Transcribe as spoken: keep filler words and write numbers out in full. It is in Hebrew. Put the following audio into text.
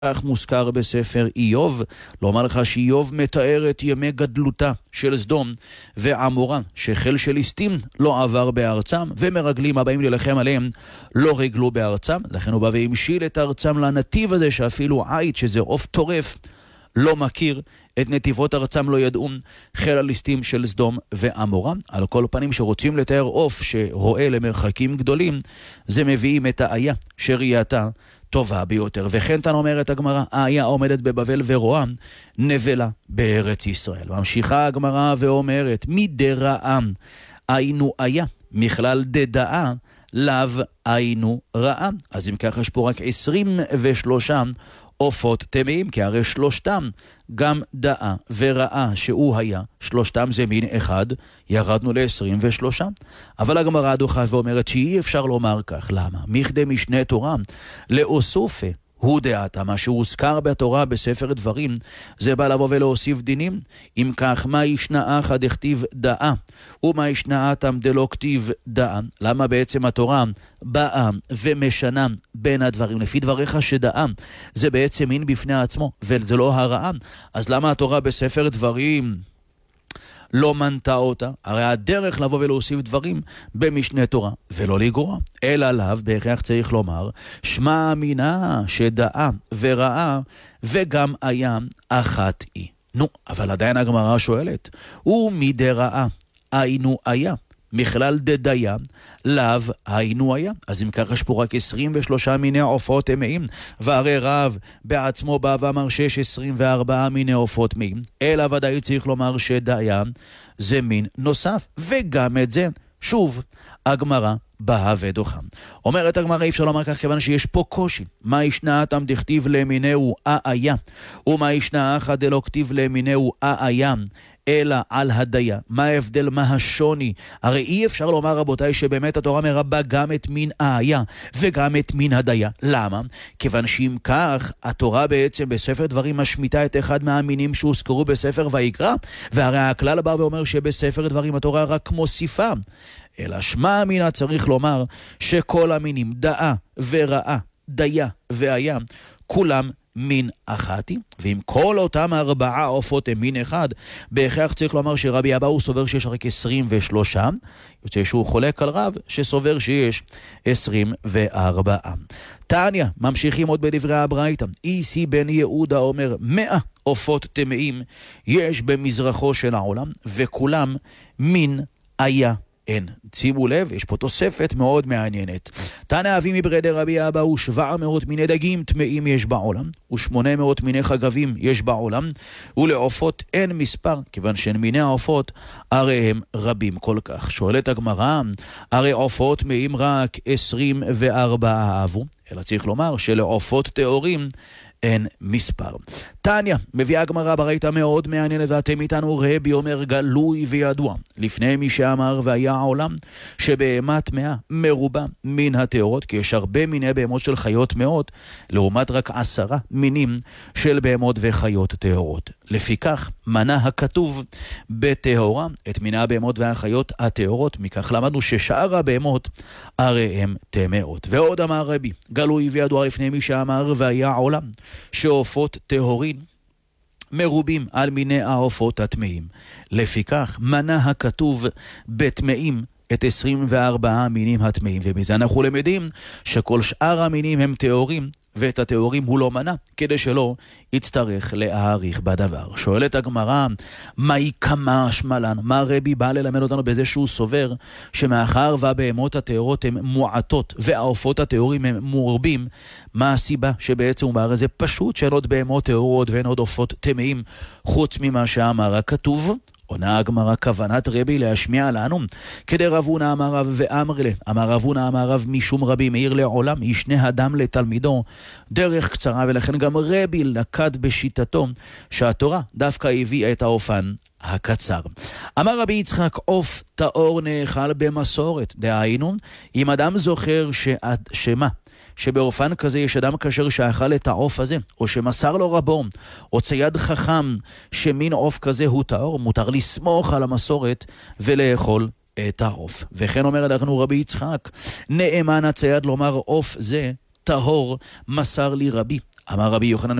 כך מוזכר בספר איוב, לומר לך שאיוב מתאר את ימי גדלותה של סדום ועמורה, שחיל של ליסטים לא עבר בארצם, ומרגלים הבאים ללחם עליהם לא רגלו בארצם. לכן הוא בא והמשיל את ארצם לנתיב הזה, שאפילו עית, שזה עוף טורף, לא מכיר, את נתיבות ארצם לא ידעו, חיל הליסטים של סדום ועמורה. על כל פנים שרוצים לתאר עוף שרואה למרחקים גדולים, זה מביאים את האיה שראייתה טובה ביותר. וכן תן אומרת הגמרא, האיה עומדת בבבל ורואה נבלה בארץ ישראל. ממשיכה הגמרא ואומרת, מדרעם היינו איה, מכלל דדעה לאו היינו רעה. אז אם כך יש פה רק עשרים ושלושה עופות טמאים, כי הרי שלושתם, גם דעה ורעה שהוא היה, שלושתם זה מין אחד, ירדנו ל-עשרים ושלוש. אבל הגמרא דוחה ואומרת שאי אפשר לומר כך. למה? מכדי משנה תורה לאוסופה הוא דעתה, מה שהוזכר בתורה בספר דברים, זה בא לבוא ולהוסיף דינים. אם כך, מה ישנה אחא דכתיב דעה, ומה ישנה אתם דלא כתיב דעה? למה בעצם התורה באה ומשנה בין הדברים? לפי דבריך שדעה זה בעצם מין בפני עצמו, וזה לא הרעה. אז למה התורה בספר דברים לא מנתה אותה? הרי הדרך לבוא ולהוסיף דברים במשנה תורה ולא לגרוע, אלא עליו בהכרח צריך לומר שמע אמינה שדעה ורעה וגם היה אחת היא. נו, אבל עדיין הגמרא שואלת, ומדרעה היינו היה, מכלל דדיה לאו היינו היה. אז אם ככה יש פה רק עשרים ושלושה מיני עופות טמאים, והרי רב בעצמו בא ואמר שיש עשרים וארבעה מיני עופות טמאים, אלא ודאי צריך לומר שדיה זה מין נוסף, וגם את זה שוב הגמרא באה ודוחה. אומרת הגמרא, אי אפשר לומר כך כיוון שיש פה קושי. מה ישנה אתם דכתיב למינהו אהיה, ומה ישנה אחא דלא כתיב למינהו אהיה אלא על הדיה? מה ההבדל, מה השוני? הרי אי אפשר לומר רבותיי שבאמת התורה מרבה גם את מין האיה וגם את מין הדיה. למה? כיוון שאם כך התורה בעצם בספר דברים משמיטה את אחד מהמינים שהוזכרו בספר ויקרא, והרי הכלל בא ואומר שבספר דברים התורה רק מוסיפה. אלא שמע אמינה צריך לומר שכל המינים דעה ורעה, דיה והיה, כולם מין אחת. ואם כל אותם ארבעה עופות הם מין אחד, בהכרח צריך לומר שרבי אבאו סובר שיש רק עשרים ושלוש, יוצא שהוא חולק על רב שסובר שיש עשרים וארבע. תניא, ממשיכים עוד בדברי הברייתא, איסי בן יהודה אומר, מאה עופות טמאים יש במזרחו של העולם, וכולם מין היה אין. שימו לב, יש פה תוספת מאוד מעניינת. תנא אבי מברי דרבי אבאו, שבע מאות מיני דגים טמאים יש בעולם, ושמונה מאות מיני חגבים יש בעולם, ולעופות אין מספר, כיוון שהן מיני העופות הרי הם רבים כל כך. שואלת הגמרא, הרי עופות טמאים רק עשרים וארבע אהבו, אלא צריך לומר שלעופות טהורים אין מספר. תניא, מביאה הגמרא ברייתא מאוד מעניינת, ואתם איתנו. רבי אומר גלוי וידוע לפני מי שאמר והיה העולם שבהמה טמאה מרובה מן הטהורות, כי יש הרבה מיני בהמות של חיות טמאות לעומת רק עשרה מינים של בהמות וחיות טהורות. לפיכך מנה הכתוב בטהורה את מיני הבהמות והחיות הטהורות, מכך למדנו ששאר הבהמות הרי הם טמאות. ועוד אמר רבי גלוי וידוע לפני מי שאמר והיה העולם שעופות טהורין מרובים על מיני העופות הטמאים. לפיכך מנה הכתוב בטמאים את עשרים וארבעה מינים הטמאים, ומזה אנחנו למדים שכל שאר המינים הם טהורים, ואת הטהורים הוא לא מנה, כדי שלא יצטרך להאריך בדבר. שואלת הגמרא, מהי כמה שמלן? מה רבי בא ללמד אותנו בזה שהוא סובר שמאחר והבהמות הטהורות הן מועטות והעופות הטהורים הם מורבים, מה הסיבה שבעצם הוא אומר? זה פשוט שאין עוד בהמות טהורות ואין עוד עופות טמאים חוץ ממה שאמר הכתוב. עונה הגמרא, כוונת רבי להשמיע לנו כדי רב הונא אמר רב ואמר לה, אמר רב הונא אמר רב משום רבי מאיר לעולם ישנה אדם לתלמידו דרך קצרה, ולכן גם רבי נקט בשיטתו שהתורה דווקא הביאה את האופן הקצר. אמר רבי יצחק, עוף טהור נאכל במסורת, דהיינו אם אדם זוכר שאת, שמה שבאופן כזה יש אדם כשר שאכל את העוף הזה, או שמסר לו רבו, או צייד חכם שמין עוף כזה הוא טהור, מותר לסמוך על המסורת ולאכול את העוף. וכן אומר אנחנו רבי יצחק, נאמן הצייד לומר עוף זה טהור מסר לי רבי, אמר רבי יוחנן